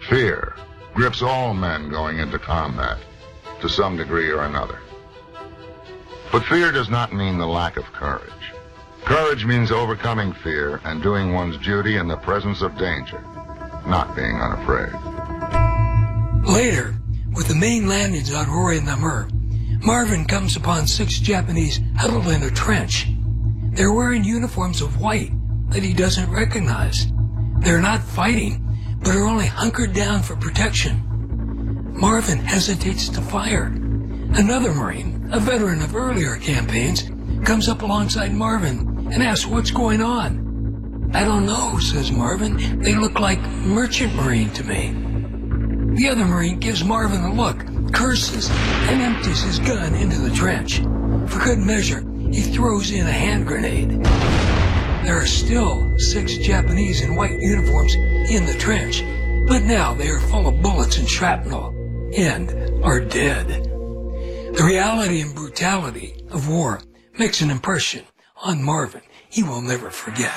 Fear grips all men going into combat, to some degree or another. But fear does not mean the lack of courage. Courage means overcoming fear and doing one's duty in the presence of danger, not being unafraid. Later, with the main landings on Roy and Namur, Marvin comes upon 6 Japanese huddled in a trench. They're wearing uniforms of white that he doesn't recognize. They're not fighting, but are only hunkered down for protection. Marvin hesitates to fire. Another Marine, a veteran of earlier campaigns, comes up alongside Marvin and asks what's going on. "I don't know," says Marvin. "They look like merchant marine to me." The other Marine gives Marvin a look, curses, and empties his gun into the trench. For good measure, he throws in a hand grenade. There are still 6 Japanese in white uniforms in the trench, but now they are full of bullets and shrapnel, and are dead. The reality and brutality of war makes an impression on Marvin he will never forget.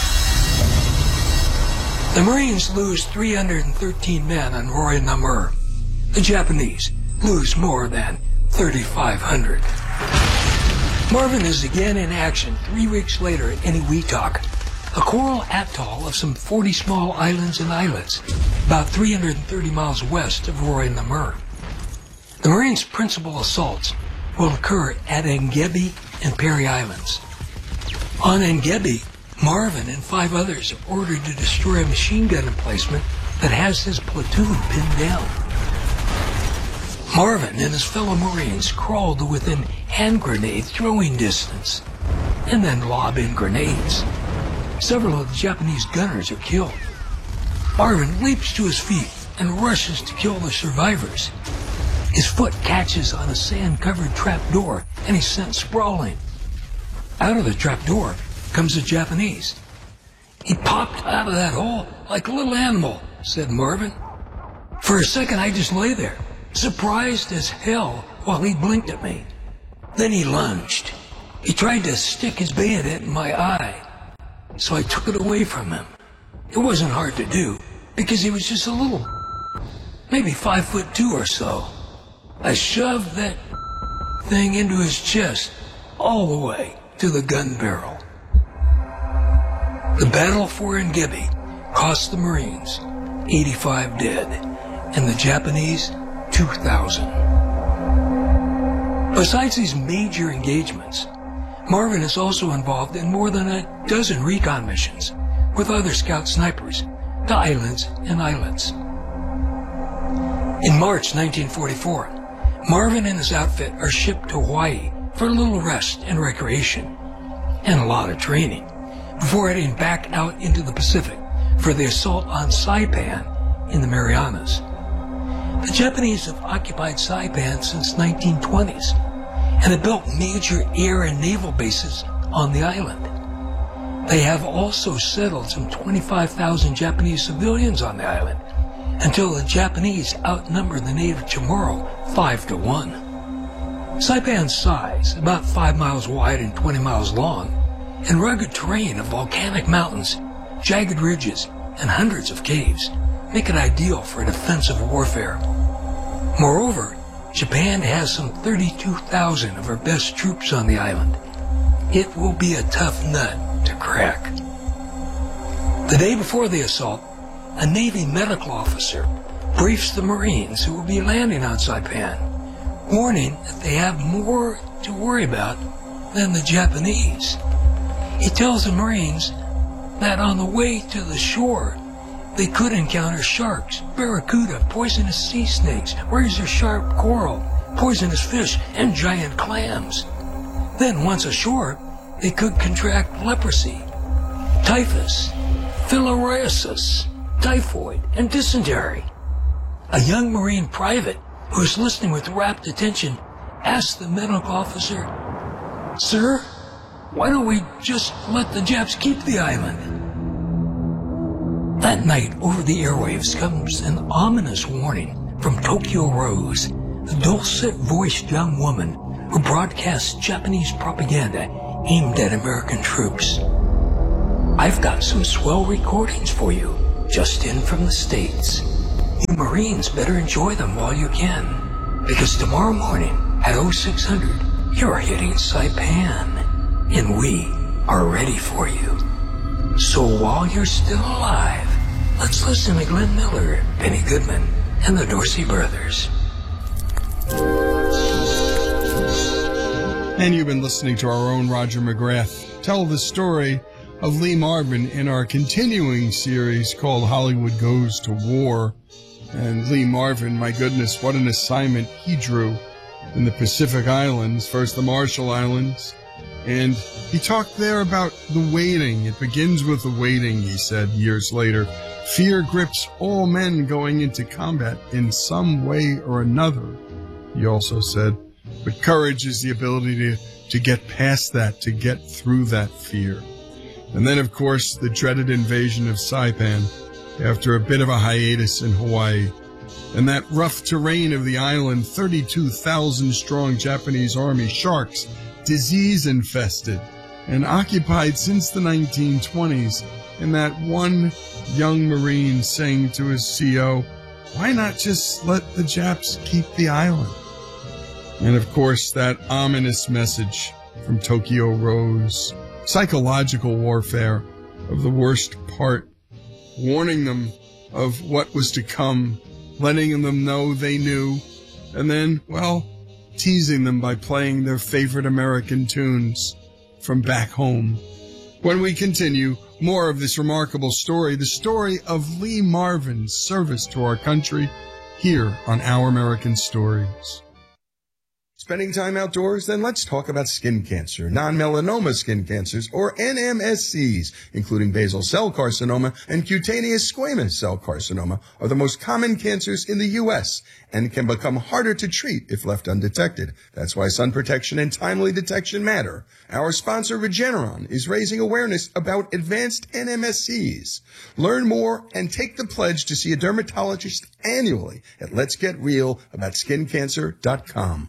The Marines lose 313 men on Roy and Namur. The Japanese lose more than 3,500. Marvin is again in action 3 weeks later at Eniwetok, a coral atoll of some 40 small islands and islets, about 330 miles west of Roy and Namur. The Marines' principal assaults will occur at Engebe and Perry Islands. On Engebe, Marvin and 5 others are ordered to destroy a machine gun emplacement that has his platoon pinned down. Marvin and his fellow Marines crawl to within hand grenade throwing distance, and then lob in grenades. Several of the Japanese gunners are killed. Marvin leaps to his feet and rushes to kill the survivors. His foot catches on a sand-covered trapdoor, and he's sent sprawling. Out of the trapdoor comes a Japanese. "He popped out of that hole like a little animal," said Marvin. "For a second, I just lay there, surprised as hell, while he blinked at me. Then he lunged. He tried to stick his bayonet in my eye, so I took it away from him. It wasn't hard to do, because he was just a little, maybe 5'2" or so. I shoved that thing into his chest all the way to the gun barrel." The battle for Engebe cost the Marines 85 dead, and the Japanese 2,000. Besides these major engagements, Marvin is also involved in more than a dozen recon missions with other scout snipers to islands and islets. In March 1944, Marvin and his outfit are shipped to Hawaii for a little rest and recreation, and a lot of training, before heading back out into the Pacific for the assault on Saipan in the Marianas. The Japanese have occupied Saipan since 1920s, and have built major air and naval bases on the island. They have also settled some 25,000 Japanese civilians on the island, until the Japanese outnumber the native Chamorro 5-1. Saipan's size, about 5 miles wide and 20 miles long, and rugged terrain of volcanic mountains, jagged ridges, and hundreds of caves, make it ideal for defensive warfare. Moreover, Japan has some 32,000 of her best troops on the island. It will be a tough nut to crack. The day before the assault, a Navy medical officer briefs the Marines who will be landing on Saipan, warning that they have more to worry about than the Japanese. He tells the Marines that on the way to the shore, they could encounter sharks, barracuda, poisonous sea snakes, razor-sharp coral, poisonous fish, and giant clams. Then, once ashore, they could contract leprosy, typhus, filariasis, typhoid, and dysentery. A young Marine private who is listening with rapt attention asked the medical officer, "Sir, why don't we just let the Japs keep the island?" That night, over the airwaves comes an ominous warning from Tokyo Rose, the dulcet-voiced young woman who broadcasts Japanese propaganda aimed at American troops. "I've got some swell recordings for you, just in from the States. You Marines better enjoy them while you can, because tomorrow morning at 0600, you're hitting Saipan, and we are ready for you. So while you're still alive, let's listen to Glenn Miller, Benny Goodman, and the Dorsey Brothers. And you've been listening to our own Roger McGrath tell the story of Lee Marvin in our continuing series called Hollywood Goes to War. And Lee Marvin, my goodness, what an assignment he drew in the Pacific Islands, first the Marshall Islands. And he talked there about the waiting. It begins with the waiting, he said years later. Fear grips all men going into combat in some way or another, he also said. But courage is the ability to get past that, to get through that fear. And then, of course, the dreaded invasion of Saipan after a bit of a hiatus in Hawaii. And that rough terrain of the island, 32,000-strong Japanese army, sharks, disease-infested, and occupied since the 1920s. And that one young Marine saying to his CO, why not just let the Japs keep the island? And of course, that ominous message from Tokyo Rose, psychological warfare of the worst part, warning them of what was to come, letting them know they knew, and then, well, teasing them by playing their favorite American tunes from back home. When we continue, more of this remarkable story, the story of Lee Marvin's service to our country, here on Our American Stories. Spending time outdoors? Then let's talk about skin cancer. Non-melanoma skin cancers, or NMSCs, including basal cell carcinoma and cutaneous squamous cell carcinoma, are the most common cancers in the U.S. and can become harder to treat if left undetected. That's why sun protection and timely detection matter. Our sponsor, Regeneron, is raising awareness about advanced NMSCs. Learn more and take the pledge to see a dermatologist annually at letsgetrealaboutSkinCancer.com.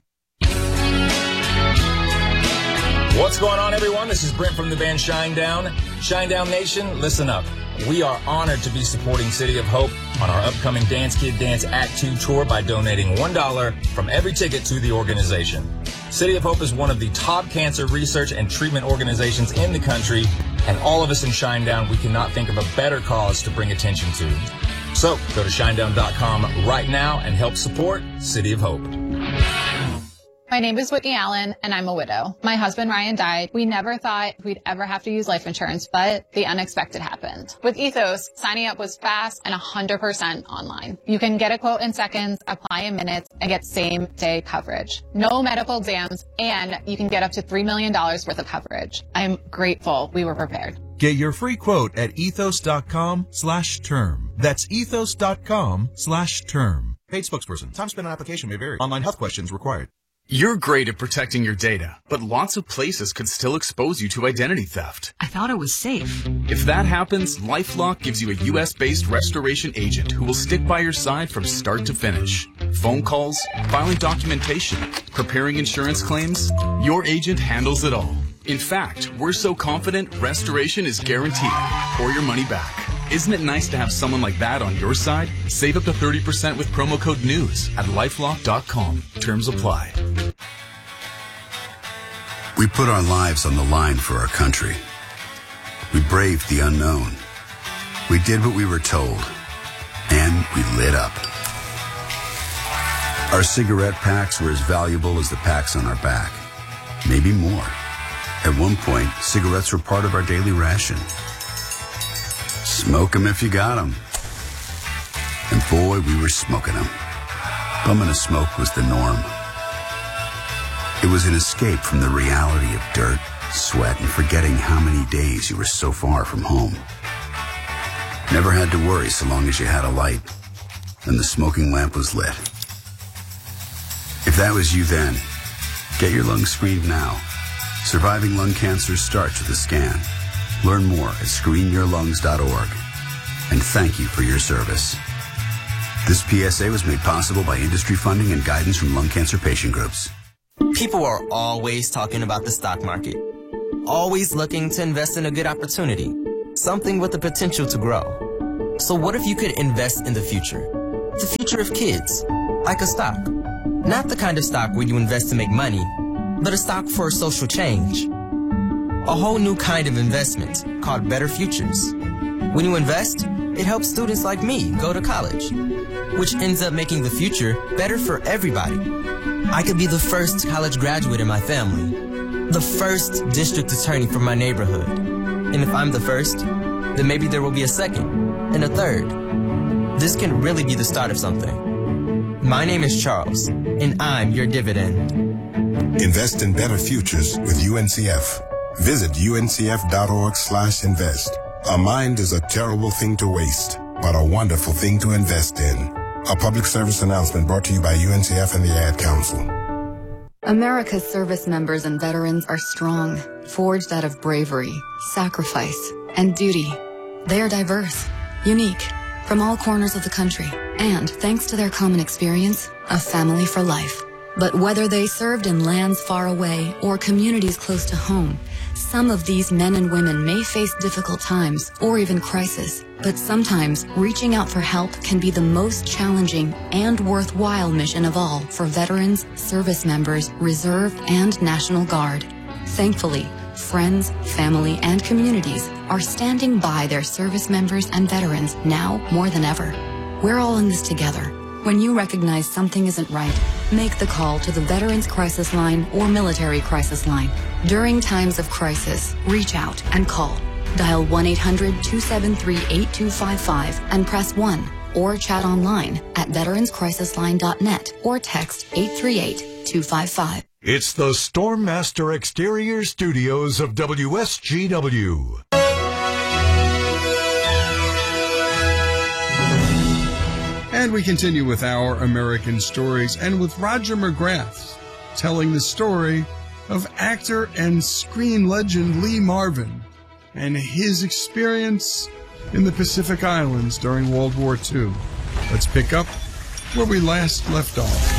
What's going on, everyone? This is Brent from the band Shinedown. Shinedown Nation, listen up. We are honored to be supporting City of Hope on our upcoming Dance Kid Dance Act 2 tour by donating $1 from every ticket to the organization. City of Hope is one of the top cancer research and treatment organizations in the country, and all of us in Shinedown, we cannot think of a better cause to bring attention to. So go to shinedown.com right now and help support City of Hope. My name is Whitney Allen, and I'm a widow. My husband, Ryan, died. We never thought we'd ever have to use life insurance, but the unexpected happened. With Ethos, signing up was fast and 100% online. You can get a quote in seconds, apply in minutes, and get same-day coverage. No medical exams, and you can get up to $3 million worth of coverage. I'm grateful we were prepared. Get your free quote at ethos.com/term. That's ethos.com/term. Paid spokesperson. Time spent on application may vary. Online health questions required. You're great at protecting your data, but lots of places could still expose you to identity theft. I thought it was safe. If that happens, LifeLock gives you a U.S.-based restoration agent who will stick by your side from start to finish. Phone calls, filing documentation, preparing insurance claims, your agent handles it all. In fact, we're so confident restoration is guaranteed or your money back. Isn't it nice to have someone like that on your side? Save up to 30% with promo code NEWS at LifeLock.com. Terms apply. We put our lives on the line for our country. We braved the unknown. We did what we were told. And we lit up. Our cigarette packs were as valuable as the packs on our back. Maybe more. At one point, cigarettes were part of our daily ration. Smoke 'em if you got 'em. And boy, we were smoking 'em. Bumming a smoke was the norm. It was an escape from the reality of dirt, sweat, and forgetting how many days you were so far from home. Never had to worry so long as you had a light, and the smoking lamp was lit. If that was you then, get your lungs screened now. Surviving lung cancer starts with a scan. Learn more at screenyourlungs.org. And thank you for your service. This PSA was made possible by industry funding and guidance from lung cancer patient groups. People are always talking about the stock market. Always looking to invest in a good opportunity. Something with the potential to grow. So what if you could invest in the future? the future of kids, like a stock. Not the kind of stock where you invest to make money, but a stock for social change. A whole new kind of investment called Better Futures. When you invest, it helps students like me go to college, which ends up making the future better for everybody. I could be the first college graduate in my family, the first district attorney from my neighborhood. And if I'm the first, then maybe there will be a second and a third. This can really be the start of something. My name is Charles, and I'm your dividend. Invest in better futures with UNCF. Visit uncf.org/invest. A mind is a terrible thing to waste, but a wonderful thing to invest in. A public service announcement brought to you by UNCF and the Ad Council. America's service members and veterans are strong, forged out of bravery, sacrifice, and duty. They are diverse, unique, from all corners of the country, and, thanks to their common experience, a family for life. But whether they served in lands far away or communities close to home, some of these men and women may face difficult times or even crisis. But sometimes reaching out for help can be the most challenging and worthwhile mission of all for veterans, service members, Reserve, and National Guard. Thankfully, friends, family, and communities are standing by their service members and veterans now more than ever. We're all in this together. When you recognize something isn't right, make the call to the Veterans Crisis Line or Military Crisis Line. During times of crisis, reach out and call. Dial 1-800-273-8255 and press 1, or chat online at veteranscrisisline.net or text 838-255. It's the Stormmaster Exterior Studios of WSGW. And we continue with our American stories and with Roger McGrath telling the story of actor and screen legend Lee Marvin and his experience in the Pacific Islands during World War II. Let's pick up where we last left off.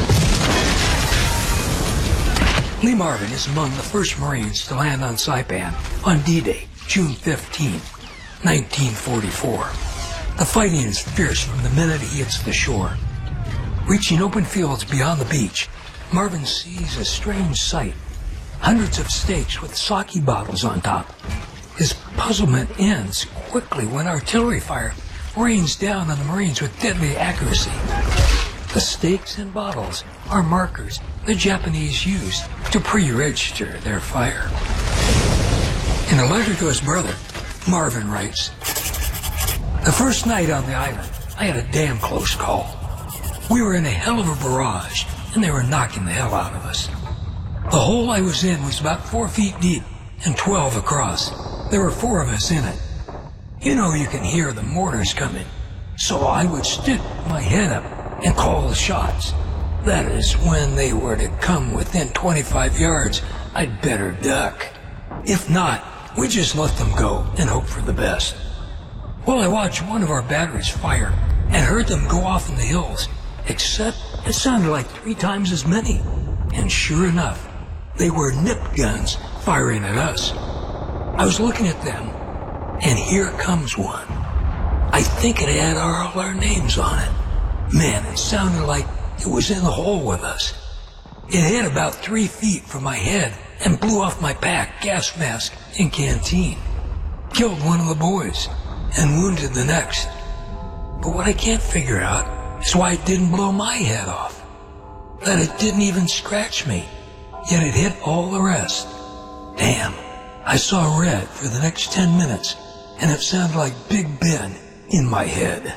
Lee Marvin is among the first Marines to land on Saipan on D-Day, June 15, 1944. The fighting is fierce from the minute he hits the shore. Reaching open fields beyond the beach, Marvin sees a strange sight. Hundreds of stakes with sake bottles on top. His puzzlement ends quickly when artillery fire rains down on the Marines with deadly accuracy. The stakes and bottles are markers the Japanese used to pre-register their fire. In a letter to his brother, Marvin writes, "The first night on the island, I had a damn close call. We were in a hell of a barrage, and they were knocking the hell out of us. The hole I was in was about 4 feet deep and 12 across. There were 4 of us in it. You know you can hear the mortars coming, so I would stick my head up and call the shots. That is, when they were to come within 25 yards, I'd better duck. If not, we just let them go and hope for the best. Well, I watched one of our batteries fire and heard them go off in the hills, except it sounded like 3 times as many. And sure enough, they were nip guns firing at us. I was looking at them, and here comes one. I think it had all our names on it. Man, it sounded like it was in the hole with us. It hit about 3 feet from my head and blew off my pack, gas mask, and canteen. Killed one of the boys and wounded the next. But what I can't figure out is why it didn't blow my head off. That it didn't even scratch me, yet it hit all the rest. Damn, I saw red for the next 10 minutes, and it sounded like Big Ben in my head."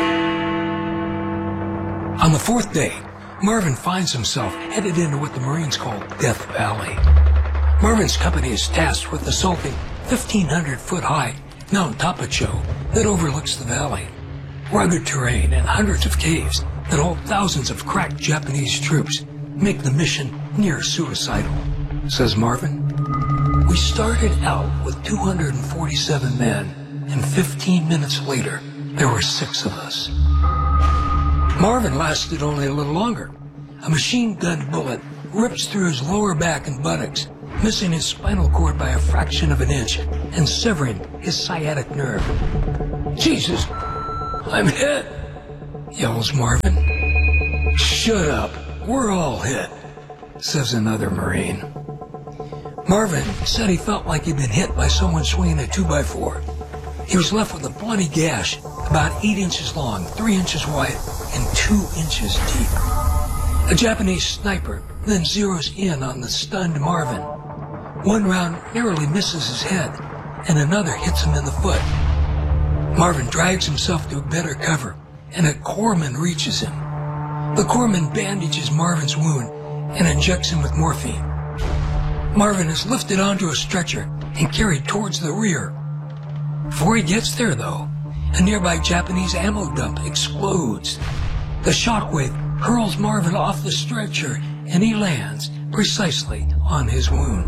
On the 4th day, Marvin finds himself headed into what the Marines call Death Valley. Marvin's company is tasked with assaulting 1,500-foot-high Mount Tapacho that overlooks the valley. Rugged terrain and hundreds of caves that hold thousands of cracked Japanese troops make the mission near suicidal, says Marvin. We started out with 247 men, and 15 minutes later, there were 6 of us. Marvin lasted only a little longer. A machine gun bullet rips through his lower back and buttocks, missing his spinal cord by a fraction of an inch and severing his sciatic nerve. Jesus, I'm hit. yells Marvin. Shut up, we're all hit, says another Marine. Marvin said he felt like he'd been hit by someone swinging a 2x4. He was left with a bloody gash about 8 inches long, 3 inches wide, and 2 inches deep. A Japanese sniper then zeroes in on the stunned Marvin. One round narrowly misses his head, and another hits him in the foot. Marvin drags himself to a better cover, and a corpsman reaches him. The corpsman bandages Marvin's wound and injects him with morphine. Marvin is lifted onto a stretcher and carried towards the rear. Before he gets there, though, a nearby Japanese ammo dump explodes. The shockwave hurls Marvin off the stretcher, and he lands precisely on his wound.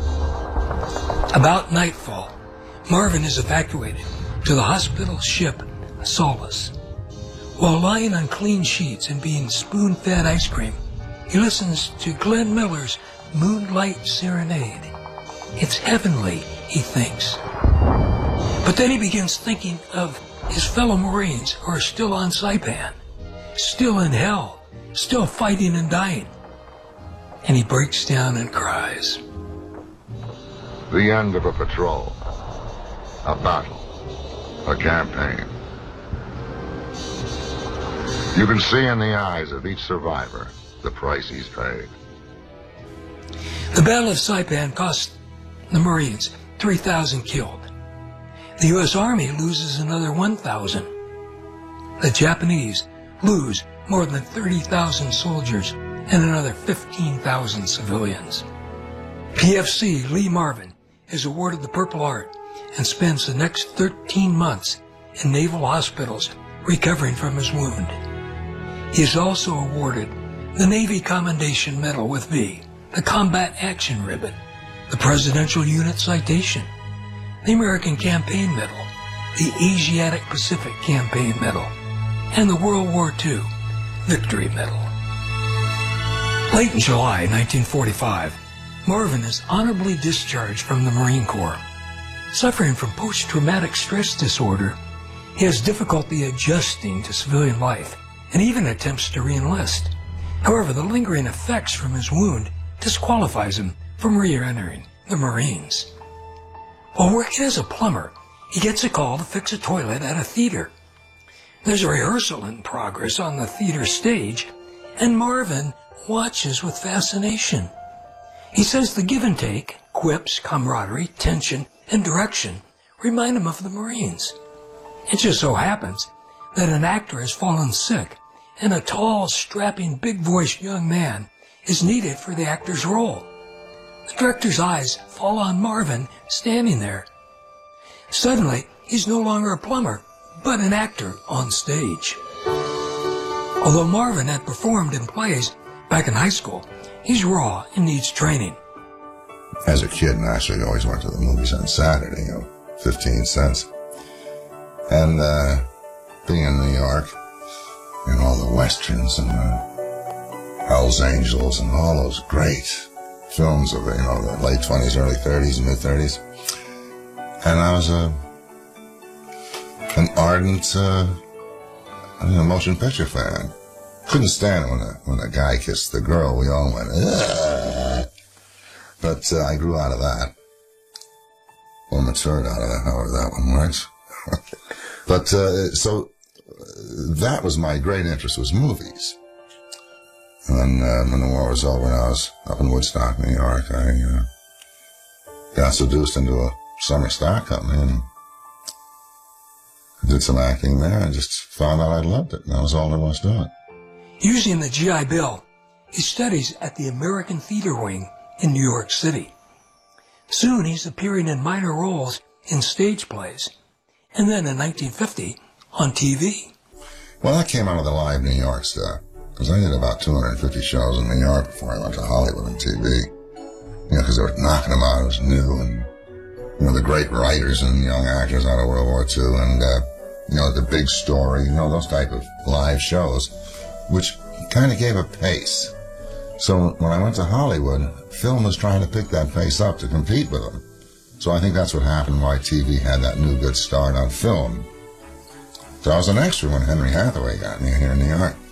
About nightfall, Marvin is evacuated to the hospital ship Solace. While lying on clean sheets and being spoon-fed ice cream, he listens to Glenn Miller's Moonlight Serenade. It's heavenly, he thinks. But then he begins thinking of his fellow Marines who are still on Saipan, still in hell, still fighting and dying. And he breaks down and cries. The end of a patrol, a battle, a campaign. You can see in the eyes of each survivor the price he's paid. The Battle of Saipan cost the Marines 3,000 killed. The U.S. Army loses another 1,000. The Japanese lose more than 30,000 soldiers and another 15,000 civilians. PFC Lee Marvin is awarded the Purple Heart and spends the next 13 months in naval hospitals recovering from his wound. He is also awarded the Navy Commendation Medal with V, the Combat Action Ribbon, the Presidential Unit Citation, the American Campaign Medal, the Asiatic Pacific Campaign Medal, and the World War II Victory Medal. Late in July 1945, Marvin is honorably discharged from the Marine Corps. Suffering from post-traumatic stress disorder, he has difficulty adjusting to civilian life and even attempts to re-enlist. However, the lingering effects from his wound disqualifies him from re-entering the Marines. While working as a plumber, he gets a call to fix a toilet at a theater. There's a rehearsal in progress on the theater stage, and Marvin watches with fascination. He says the give and take, quips, camaraderie, tension, and direction remind him of the Marines. It just so happens that an actor has fallen sick, and a tall, strapping, big-voiced young man is needed for the actor's role. The director's eyes fall on Marvin standing there. Suddenly, he's no longer a plumber, but an actor on stage. Although Marvin had performed in plays back in high school, he's raw and needs training. As a kid, naturally, I always went to the movies on Saturday, 15 cents. And being in New York, and all the westerns and Hell's Angels and all those great films of, the late 20s, early 30s, and mid-30s. And I was an ardent motion picture fan. Couldn't stand it when a guy kissed the girl. We all went, ugh. But I grew out of that. Or matured out of that, however that one works. But so that was my great interest, was movies. And then when the war was over and I was up in Woodstock, New York, I got seduced into a summer stock company and did some acting there and just found out I loved it. And that was all there was to it. Using the GI Bill, he studies at the American Theater Wing in New York City. Soon he's appearing in minor roles in stage plays, and then in 1950 on TV. Well, that came out of the live New York stuff, because I did about 250 shows in New York before I went to Hollywood on TV. Because they were knocking them out, it was new, and, the great writers and young actors out of World War II, and, the big story, those type of live shows, which kind of gave a pace. So when I went to Hollywood, film was trying to pick that pace up to compete with them. So I think that's what happened, why TV had that new good start on film. So I was an extra when Henry Hathaway got me here in New York.